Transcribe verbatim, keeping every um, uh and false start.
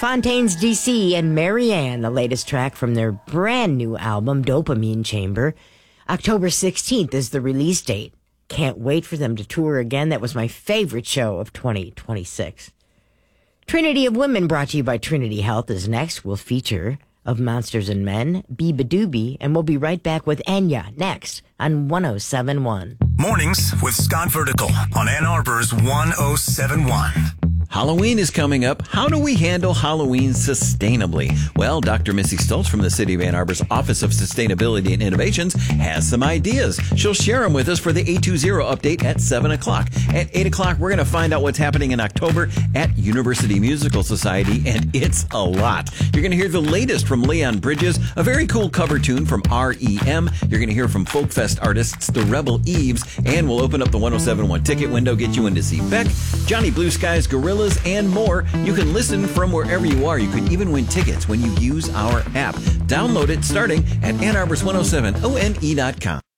Fontaines D C and Marianne, the latest track from their brand new album, Dopamine Chamber. October sixteenth is the release date. Can't wait for them to tour again. That was my favorite show of twenty twenty-six. Trinity of Women, brought to you by Trinity Health, is next. We'll feature Of Monsters and Men, Biba Doobie, and we'll be right back with Enya next on one oh seven point one. Mornings with Scott Vertical on Ann Arbor's one oh seven point one. Halloween is coming up. How do we handle Halloween sustainably? Well, Doctor Missy Stoltz from the City of Ann Arbor's Office of Sustainability and Innovations has some ideas. She'll share them with us for the eight two zero update at seven o'clock. At eight o'clock, we're going to find out what's happening in October at University Musical Society, and it's a lot. You're going to hear the latest from Leon Bridges, a very cool cover tune from R E M. You're going to hear from Folk Fest artists The Rebel Eves, and we'll open up the one oh seven point one ticket window, get you in to see Beck, Johnny Blue Skies, Gorillas, and more. You can listen from wherever you are. You can even win tickets when you use our app. Download it starting at Ann Arbor's one oh seven O N E dot com.